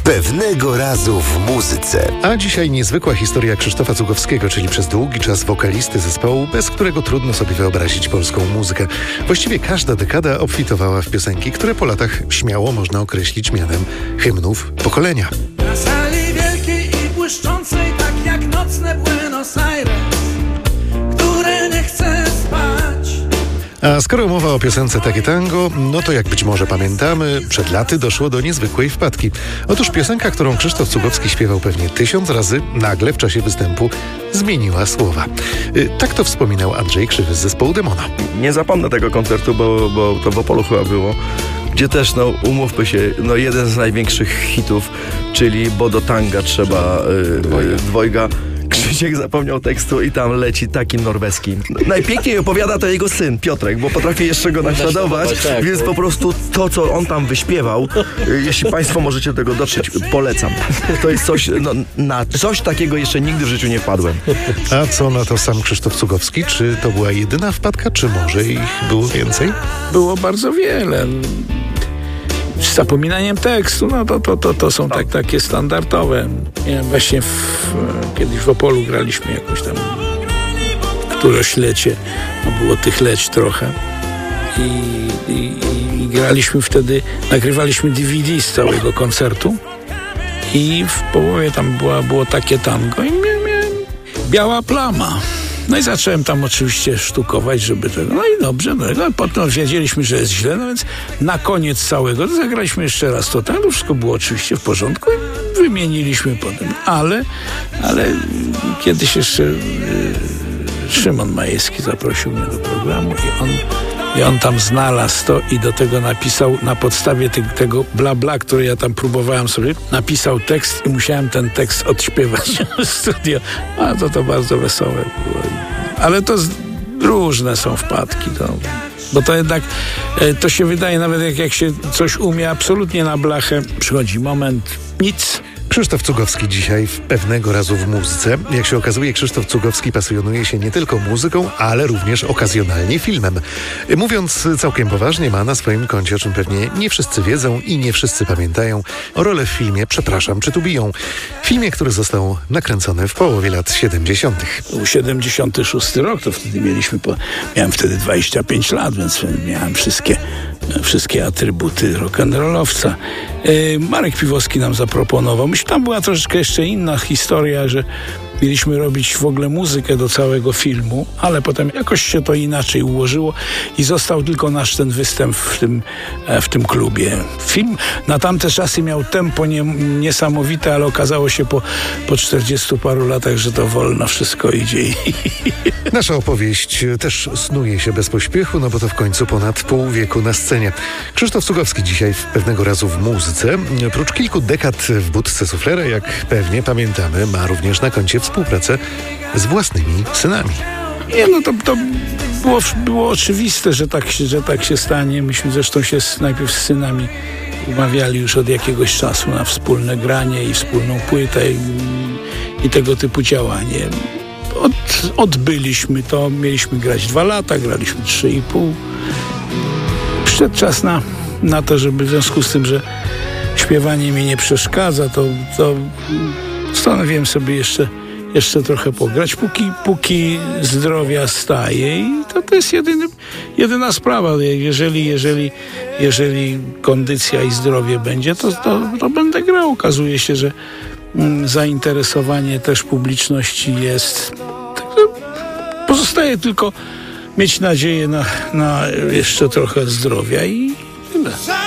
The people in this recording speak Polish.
Pewnego razu w muzyce. A dzisiaj niezwykła historia Krzysztofa Cugowskiego, czyli przez długi czas wokalisty zespołu, bez którego trudno sobie wyobrazić polską muzykę. Właściwie każda dekada obfitowała w piosenki, które po latach śmiało można określić mianem hymnów pokolenia. Na sali wielkiej i błyszczącej, tak jak nocne Buenos Aires, które nie chce spać. A skoro mowa o piosence Takie Tango, no to jak być może pamiętamy, przed laty doszło do niezwykłej wpadki. Otóż piosenka, którą Krzysztof Cugowski śpiewał pewnie 1000 razy, nagle w czasie występu zmieniła słowa. Tak to wspominał Andrzej Krzywy z zespołu Demona. Nie zapomnę tego koncertu, bo to w Opolu chyba było, gdzie też, umówmy się, jeden z największych hitów, czyli Bo do tanga trzeba dwojga. Krzysiek zapomniał tekstu i tam leci takim norweskim. Najpiękniej opowiada to jego syn, Piotrek, bo potrafi jeszcze go naśladować, tak, więc po prostu to, co on tam wyśpiewał, jeśli państwo możecie do tego dotrzeć, polecam. To jest coś, na coś takiego jeszcze nigdy w życiu nie wpadłem. A co na to sam Krzysztof Cugowski? Czy to była jedyna wpadka, czy może ich było więcej? Było bardzo wiele. Z zapominaniem tekstu, to są takie standardowe. Ja właśnie kiedyś w Opolu graliśmy jakoś tam któreś lecie, było tych leć trochę i graliśmy wtedy, nagrywaliśmy DVD z całego koncertu i w połowie tam było Takie Tango i miałem biała plama. No i zacząłem tam oczywiście sztukować, żeby tego. No i dobrze, potem wiedzieliśmy, że jest źle, więc na koniec całego zagraliśmy jeszcze raz to wszystko było oczywiście w porządku i wymieniliśmy potem. Ale kiedyś jeszcze Szymon Majewski zaprosił mnie do programu i on tam znalazł to i do tego napisał, na podstawie tego bla bla, który ja tam próbowałem sobie, napisał tekst i musiałem ten tekst odśpiewać w studio. A to bardzo wesołe było. Ale to różne są wpadki. Bo to jednak, to się wydaje, nawet jak się coś umie absolutnie na blachę, przychodzi moment, nic. Krzysztof Cugowski dzisiaj w Pewnego razu w muzyce. Jak się okazuje, Krzysztof Cugowski pasjonuje się nie tylko muzyką, ale również okazjonalnie filmem. Mówiąc całkiem poważnie, ma na swoim koncie, o czym pewnie nie wszyscy wiedzą i nie wszyscy pamiętają, rolę w filmie Przepraszam, czy tu biją? Filmie, który został nakręcony w połowie lat 70. Był 76 rok, to wtedy miałem wtedy 25 lat, więc miałem wszystkie atrybuty rock'n'rollowca. Marek Piwowski nam zaproponował. Tam była troszeczkę jeszcze inna historia, że mieliśmy robić w ogóle muzykę do całego filmu, ale potem jakoś się to inaczej ułożyło i został tylko nasz ten występ w tym klubie. Film na tamte czasy miał tempo niesamowite, ale okazało się po 40 paru latach, że to wolno wszystko idzie. Nasza opowieść też snuje się bez pośpiechu, bo to w końcu ponad pół wieku na scenie. Krzysztof Cugowski dzisiaj w Pewnego razu w muzyce. Prócz kilku dekad w budce suflera, jak pewnie pamiętamy, ma również na koncie współpracę z własnymi synami. Nie, to było oczywiste, że tak się stanie. Myśmy zresztą się najpierw z synami umawiali już od jakiegoś czasu na wspólne granie i wspólną płytę i tego typu działanie. Odbyliśmy to, mieliśmy grać 2 lata, graliśmy 3,5. Przyszedł czas na to, żeby w związku z tym, że śpiewanie mi nie przeszkadza, to postanowiłem sobie jeszcze trochę pograć, póki zdrowia staje i to jest jedyna sprawa. Jeżeli kondycja i zdrowie będzie, to będę grał. Okazuje się, że zainteresowanie też publiczności jest. Także pozostaje tylko mieć nadzieję na jeszcze trochę zdrowia i tyle.